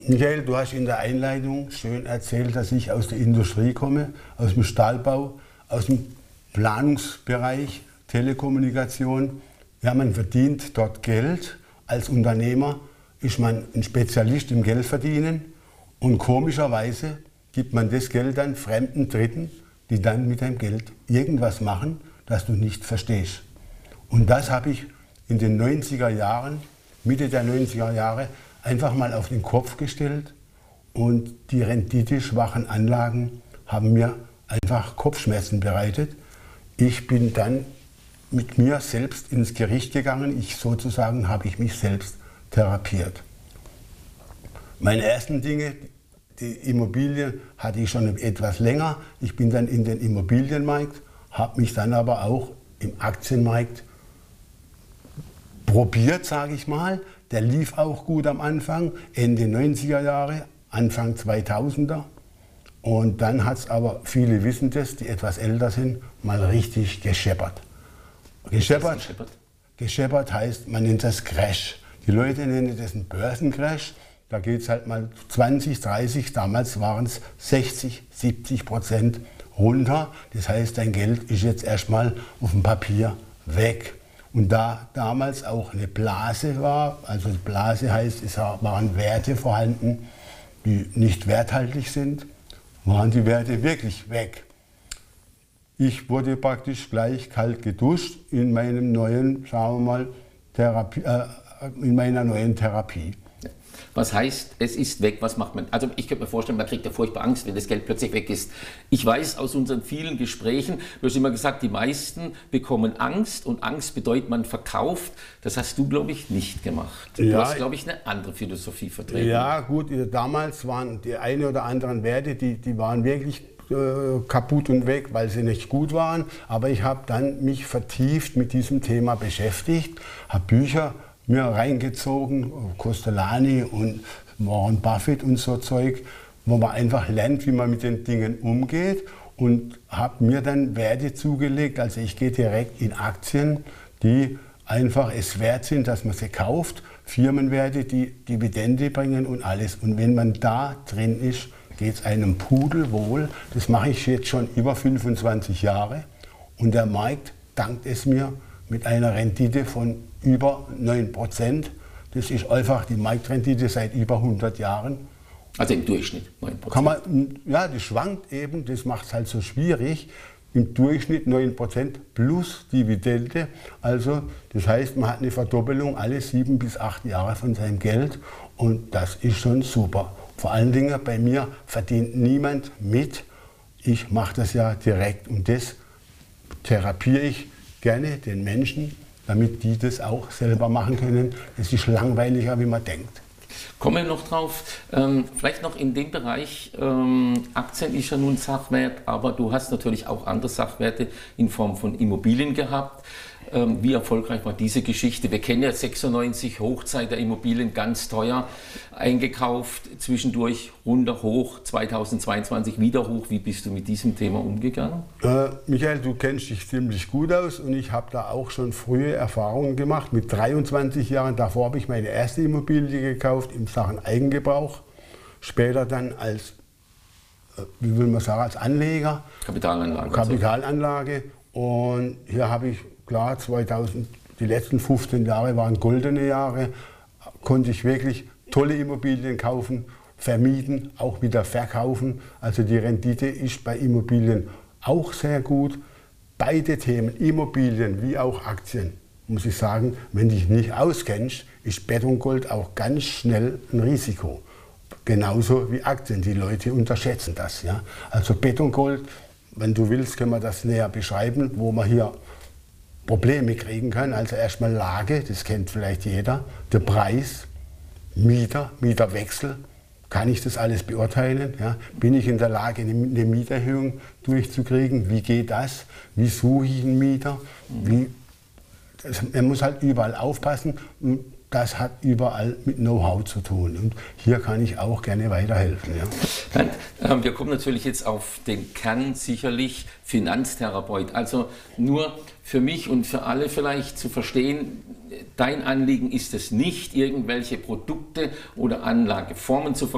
Michael, du hast in der Einleitung schön erzählt, dass ich aus der Industrie komme, aus dem Stahlbau, aus dem Planungsbereich, Telekommunikation. Ja, man verdient dort Geld. Als Unternehmer ist man ein Spezialist im Geldverdienen und komischerweise gibt man das Geld dann fremden Dritten, die dann mit deinem Geld irgendwas machen, das du nicht verstehst. Und das habe ich in den 90er Jahren, Mitte der 90er Jahre, einfach mal auf den Kopf gestellt und die renditeschwachen Anlagen haben mir einfach Kopfschmerzen bereitet. Ich bin dann mit mir selbst ins Gericht gegangen. Sozusagen habe ich mich selbst therapiert. Meine ersten Dinge, die Immobilie hatte ich schon etwas länger. Ich bin dann in den Immobilienmarkt, habe mich dann aber auch im Aktienmarkt probiert, sage ich mal. Der lief auch gut am Anfang, Ende 90er Jahre, Anfang 2000er. Und dann hat es aber, viele wissen das, die etwas älter sind, mal richtig gescheppert. Gescheppert heißt, man nennt das Crash. Die Leute nennen das einen Börsencrash. Da geht es halt mal 20, 30, damals waren es 60, 70% runter. Das heißt, dein Geld ist jetzt erstmal auf dem Papier weg. Und da damals auch eine Blase war, also Blase heißt, es waren Werte vorhanden, die nicht werthaltig sind, waren die Werte wirklich weg. Ich wurde praktisch gleich kalt geduscht in meinem neuen, sagen wir mal, in meiner neuen Therapie. Was heißt, es ist weg, was macht man? Also ich könnte mir vorstellen, man kriegt ja furchtbar Angst, wenn das Geld plötzlich weg ist. Ich weiß aus unseren vielen Gesprächen, du hast immer gesagt, die meisten bekommen Angst und Angst bedeutet, man verkauft. Das hast du, glaube ich, nicht gemacht. Du hast, glaube ich, eine andere Philosophie vertreten. Ja gut, damals waren die eine oder anderen Werte, die waren wirklich kaputt und weg, weil sie nicht gut waren. Aber ich habe dann mich vertieft mit diesem Thema beschäftigt, habe Bücher mir reingezogen, Costellani und Warren Buffett und so Zeug, wo man einfach lernt, wie man mit den Dingen umgeht und habe mir dann Werte zugelegt. Also ich gehe direkt in Aktien, die einfach es wert sind, dass man sie kauft, Firmenwerte, die Dividende bringen und alles. Und wenn man da drin ist, geht es einem pudelwohl. Das mache ich jetzt schon über 25 Jahre und der Markt dankt es mir mit einer Rendite von über 9%. Das ist einfach die Marktrendite seit über 100 Jahren. Also im Durchschnitt 9%? Ja, das schwankt eben, das macht es halt so schwierig. Im Durchschnitt 9% plus Dividende. Also das heißt, man hat eine Verdoppelung alle 7 bis 8 Jahre von seinem Geld und das ist schon super. Vor allen Dingen bei mir verdient niemand mit. Ich mache das ja direkt und das therapiere ich gerne den Menschen, damit die das auch selber machen können. Es ist langweiliger, wie man denkt. Kommen wir noch drauf, vielleicht noch in dem Bereich, Aktien ist ja nun Sachwert, aber du hast natürlich auch andere Sachwerte in Form von Immobilien gehabt. Wie erfolgreich war diese Geschichte? Wir kennen ja 96, Hochzeit der Immobilien, ganz teuer eingekauft, zwischendurch runter, hoch, 2022 wieder hoch. Wie bist du mit diesem Thema umgegangen? Michael, du kennst dich ziemlich gut aus und ich habe da auch schon frühe Erfahrungen gemacht. Mit 23 Jahren, davor habe ich meine erste Immobilie gekauft in Sachen Eigengebrauch. Später dann als, wie will man sagen, als Anleger. Kapitalanlage. Und hier habe ich, klar, 2000, die letzten 15 Jahre waren goldene Jahre, konnte ich wirklich tolle Immobilien kaufen, vermieten, auch wieder verkaufen. Also die Rendite ist bei Immobilien auch sehr gut. Beide Themen, Immobilien wie auch Aktien, muss ich sagen, wenn du dich nicht auskennst, ist Betongold auch ganz schnell ein Risiko. Genauso wie Aktien, die Leute unterschätzen das. Ja? Also Betongold, wenn du willst, können wir das näher beschreiben, wo man hier Probleme kriegen kann. Also erstmal Lage, das kennt vielleicht jeder, der Preis, Mieterwechsel, kann ich das alles beurteilen? Ja? Bin ich in der Lage, eine Mieterhöhung durchzukriegen? Wie geht das? Wie suche ich einen Mieter? Man muss halt überall aufpassen. Und das hat überall mit Know-how zu tun. Und hier kann ich auch gerne weiterhelfen. Ja. Wir kommen natürlich jetzt auf den Kern, sicherlich Finanztherapeut. Also nur für mich und für alle vielleicht zu verstehen, dein Anliegen ist es nicht, irgendwelche Produkte oder Anlageformen zu verkaufen.